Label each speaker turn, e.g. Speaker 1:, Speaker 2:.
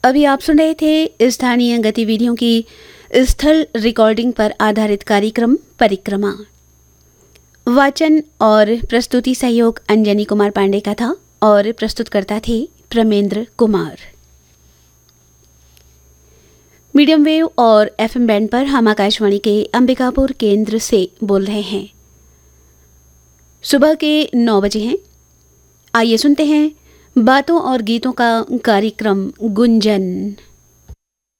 Speaker 1: अभी आप सुन रहे थे स्थानीय गतिविधियों की स्थल रिकॉर्डिंग पर आधारित कार्यक्रम परिक्रमा। वाचन और प्रस्तुति सहयोग अंजनी कुमार पांडे का था और प्रस्तुतकर्ता थे प्रमेंद्र कुमार। मीडियम वेव और एफएम बैंड पर हम आकाशवाणी के अंबिकापुर केंद्र से बोल रहे हैं। सुबह के 9 बजे हैं। आइए सुनते हैं बातों और गीतों का कार्यक्रम गुंजन।